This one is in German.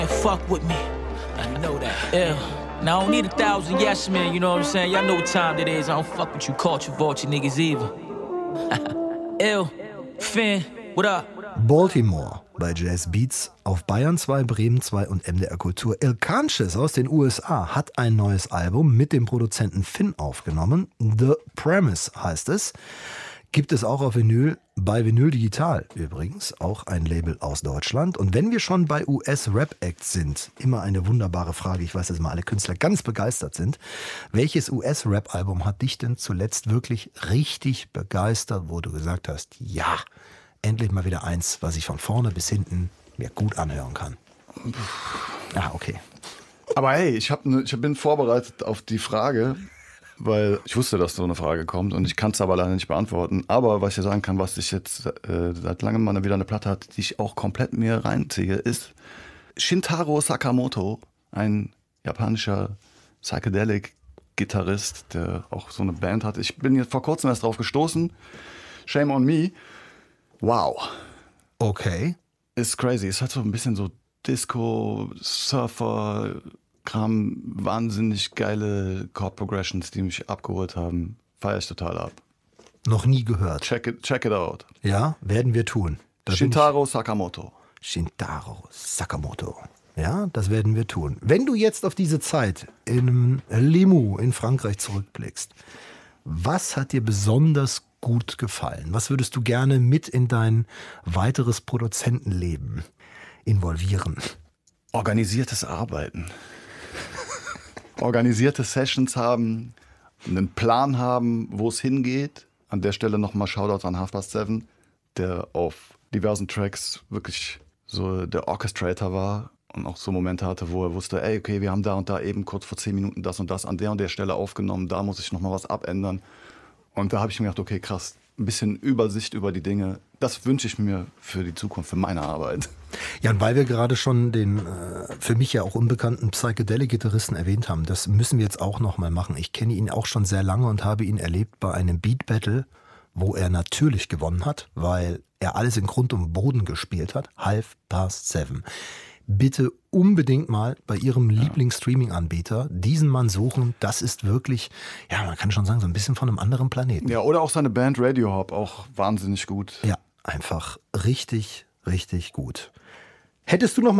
Fuck with me. I know that. Yeah. Now I don't need 1,000 yes men, you know what I'm saying? Y'all know what time it is. I don't fuck with you culture vulture niggas either. Ew, Finn, what up? Baltimore bei Jazz Beats auf Bayern 2, Bremen 2 und MDR Kultur. Il Canches aus den USA hat ein neues Album mit dem Produzenten Finn aufgenommen. The Premise heißt es. Gibt es auch auf Vinyl, bei Vinyl Digital übrigens, auch ein Label aus Deutschland. Und wenn wir schon bei US-Rap-Acts sind, immer eine wunderbare Frage, ich weiß, dass mal alle Künstler ganz begeistert sind. Welches US-Rap-Album hat dich denn zuletzt wirklich richtig begeistert, wo du gesagt hast, ja, endlich mal wieder eins, was ich von vorne bis hinten mir gut anhören kann? Ah, okay. Aber hey, ich bin vorbereitet auf die Frage, weil ich wusste, dass so eine Frage kommt und ich kann es aber leider nicht beantworten. Aber was ich dir sagen kann, was ich jetzt seit langem mal wieder eine Platte hat, die ich auch komplett mir reinziehe, ist Shintaro Sakamoto, ein japanischer Psychedelic-Gitarrist, der auch so eine Band hat. Ich bin jetzt vor kurzem erst drauf gestoßen. Shame on me. Wow. Okay. Ist crazy. Es hat so ein bisschen so Disco, Surfer, Kram, wahnsinnig geile Chord Progressions, die mich abgeholt haben. Feier ich total ab. Noch nie gehört. Check it out. Ja, werden wir tun. Shintaro Sakamoto. Shintaro Sakamoto. Ja, das werden wir tun. Wenn du jetzt auf diese Zeit in Limoux in Frankreich zurückblickst, was hat dir besonders gut gefallen? Was würdest du gerne mit in dein weiteres Produzentenleben involvieren? Organisiertes Arbeiten. Organisierte Sessions haben, einen Plan haben, wo es hingeht. An der Stelle nochmal Shoutouts an Half-Past 7, der auf diversen Tracks wirklich so der Orchestrator war und auch so Momente hatte, wo er wusste, ey, okay, wir haben da und da eben kurz vor 10 Minuten das und das an der Stelle aufgenommen, da muss ich nochmal was abändern. Und da habe ich mir gedacht, okay, krass, ein bisschen Übersicht über die Dinge, das wünsche ich mir für die Zukunft, für meine Arbeit. Ja, und weil wir gerade schon den für mich ja auch unbekannten Psychedelic-Gitarristen erwähnt haben, das müssen wir jetzt auch nochmal machen. Ich kenne ihn auch schon sehr lange und habe ihn erlebt bei einem Beat-Battle, wo er natürlich gewonnen hat, weil er alles in Grund und Boden gespielt hat. Half-Past 7. Bitte unbedingt mal bei Ihrem Lieblings-Streaming-Anbieter diesen Mann suchen. Das ist wirklich, ja, man kann schon sagen, so ein bisschen von einem anderen Planeten. Ja, oder auch seine Band Radio Hop, auch wahnsinnig gut. Ja, einfach richtig, richtig gut. Hättest du noch mal